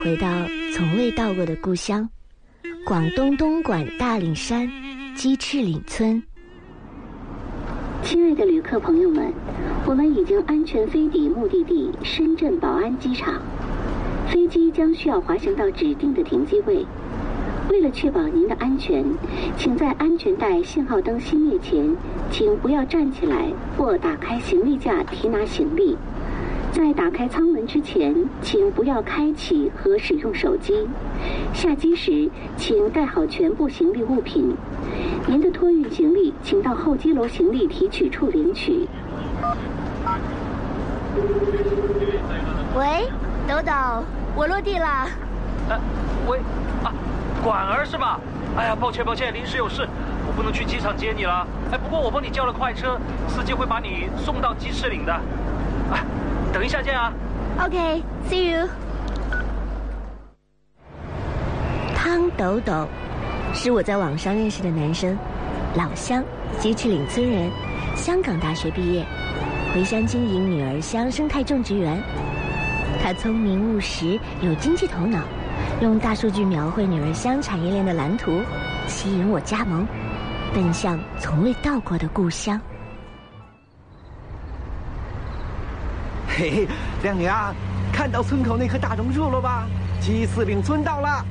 回到从未到过的故乡，广东东莞大岭山鸡翅岭村。 亲爱的旅客朋友们，我们已经安全飞抵目的地深圳宝安机场，飞机将需要滑行到指定的停机位。为了确保您的安全，请在安全带信号灯熄灭前，请不要站起来或打开行李架提拿行李。在打开舱门之前，请不要开启和使用手机。下机时，请带好全部行李物品。您的托运行李，请到候机楼行李提取处领取。 喂，豆豆，我落地了。 喂，管儿是吧？哎呀，抱歉，临时有事，我不能去机场接你了。不过我帮你叫了快车，司机会把你送到鸡翅岭的。等一下见啊。 OK，see you。汤斗斗是我在网上认识的男生，老乡，鸡翅岭村人，香港大学毕业，回乡经营女儿乡生态种植园。他聪明务实，有经济头脑，用大数据描绘女儿乡产业链的蓝图，吸引我加盟，奔向从未到过的故乡。 嘿嘿，靓女啊，看到村口那棵大榕树了吧？鸡翅岭村到了。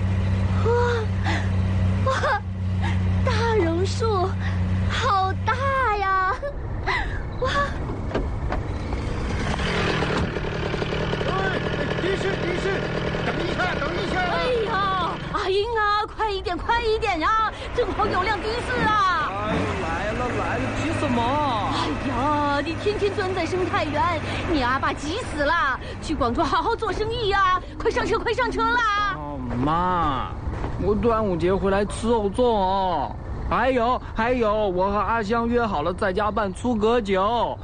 哇，大榕树好大呀！哇！ 的士，等一下！ 哎呀，阿英啊，快一点呀！正好有辆的士啊！ 来了，急什么？ 哎呀，你天天钻在生态园，你阿爸急死了！去广州好好做生意呀！快上车啦！ 妈，我端午节回来吃肉粽哦。还有，我和阿香约好了在家办出阁酒。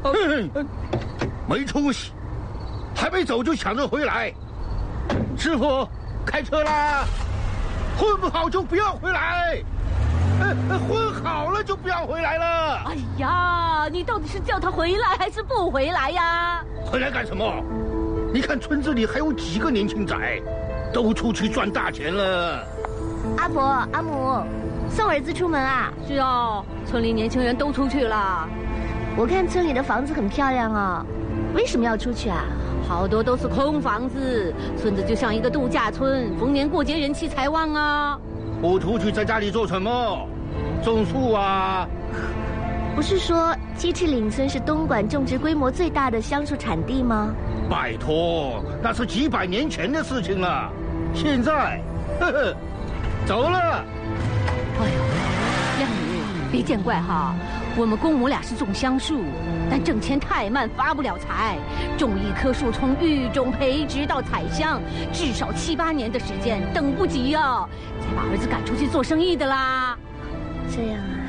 没出息，还没走就抢着回来。师傅，开车啦！混不好就不要回来。混好了就不要回来了。 哎呀，你到底是叫他回来还是不回来呀？ 回来干什么？你看村子里还有几个年轻仔，都出去赚大钱了。 阿婆、阿母，送儿子出门啊？ 是哦，村里年轻人都出去了。 我看村里的房子很漂亮哦，为什么要出去啊？ 好多都是空房子，村子就像一个度假村，逢年过节人气才旺啊。 不出去在家里做什么？种树啊？ 不是说鸡翅岭村是东莞种植规模最大的香树产地吗？ 拜托，那是几百年前的事情了。现在，走了。 哎呦，靓女，别见怪哈，我们公母俩是种香树，但挣钱太慢，发不了财。种一棵树从育种、培植到采香，至少7、8年的时间，等不及啊！才把儿子赶出去做生意的啦。 这样啊。